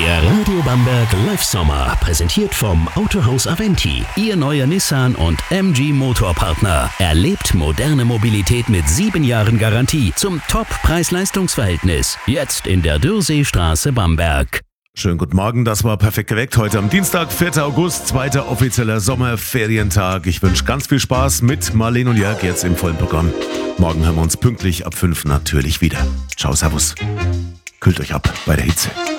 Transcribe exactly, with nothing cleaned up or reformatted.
Der Radio Bamberg Live Sommer, präsentiert vom Autohaus Aventi. Ihr neuer Nissan und M G Motorpartner. Erlebt moderne Mobilität mit sieben Jahren Garantie zum Top-Preis-Leistungs-Verhältnis. Jetzt in der Dürrseestraße Bamberg. Schönen guten Morgen, das war Perfekt geweckt. Heute am Dienstag, vierter August, zweiter offizieller Sommerferientag. Ich wünsche ganz viel Spaß mit Marlene und Jörg jetzt im vollen Programm. Morgen hören wir uns pünktlich ab fünf natürlich wieder. Ciao, servus. Kühlt euch ab bei der Hitze.